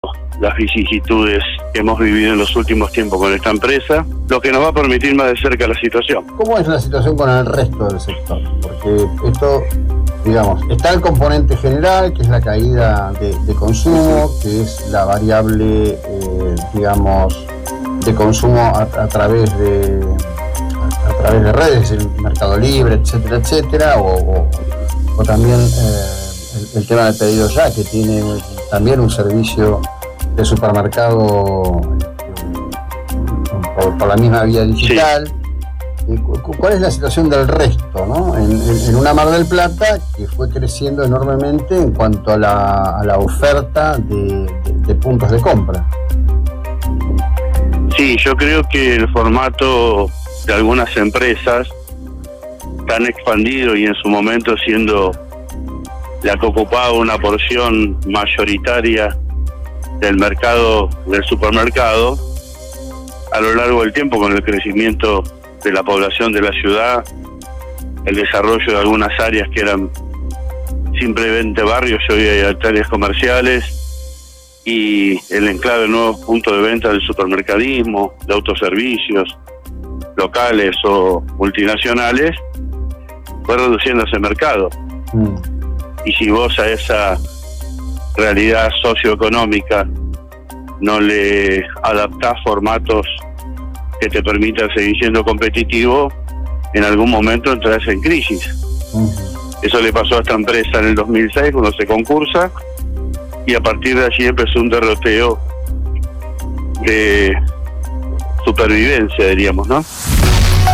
las vicisitudes que hemos vivido en los últimos tiempos con esta empresa, lo que nos va a permitir más de cerca la situación. ¿Cómo es la situación con el resto del sector? Porque esto, digamos, está el componente general, que es la caída de consumo, que es la variable, digamos, de consumo a través de redes, el Mercado Libre, etcétera, etcétera, o también el tema del pedido ya, que tiene también un servicio de supermercado por la misma vía digital. Sí. ¿Cuál es la situación del resto, ¿no? En una Mar del Plata que fue creciendo enormemente en cuanto a la oferta de puntos de compra? Sí, yo creo que el formato de algunas empresas tan expandido y en su momento siendo la que ocupaba una porción mayoritaria del mercado del supermercado, a lo largo del tiempo, con el crecimiento de la población de la ciudad, el desarrollo de algunas áreas que eran simplemente barrios, hoy hay áreas comerciales, y el enclave de nuevos puntos de venta del supermercadismo, de autoservicios locales o multinacionales, fue reduciendo ese mercado. Y si vos a esa realidad socioeconómica no le adaptás formatos que te permitan seguir siendo competitivo, en algún momento entras en crisis. Eso le pasó a esta empresa en el 2006 cuando se concursa, y a partir de allí empezó un derroteo de supervivencia, diríamos, ¿no?